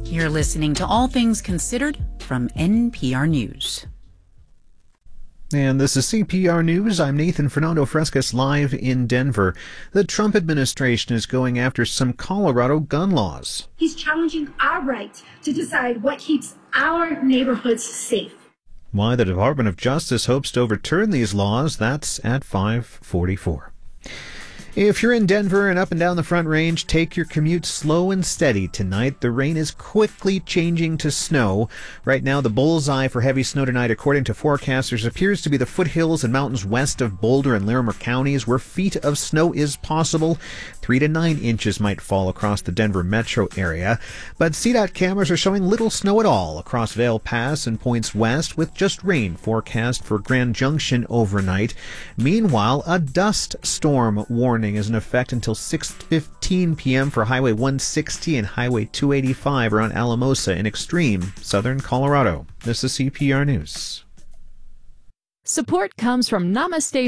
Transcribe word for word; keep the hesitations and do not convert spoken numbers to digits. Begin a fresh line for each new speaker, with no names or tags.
You're listening to All Things Considered from N P R News.
And this is C P R News. I'm Nathan Fernando Frescas, live in Denver. The Trump administration is going after some Colorado gun laws.
He's challenging our right to decide what keeps our neighborhoods safe.
Why the Department of Justice hopes to overturn these laws, that's at five forty-four. If you're in Denver and up and down the Front Range, take your commute slow and steady tonight. The rain is quickly changing to snow. Right now, the bullseye for heavy snow tonight, according to forecasters, appears to be the foothills and mountains west of Boulder and Larimer counties, where feet of snow is possible. Three to nine inches might fall across the Denver metro area. But C DOT cameras are showing little snow at all across Vail Pass and points west, with just rain forecast for Grand Junction overnight. Meanwhile, a dust storm warning is in effect until six fifteen p.m. for Highway one sixty and Highway two eighty-five around Alamosa in extreme southern Colorado. This is C P R News.
Support comes from Namaste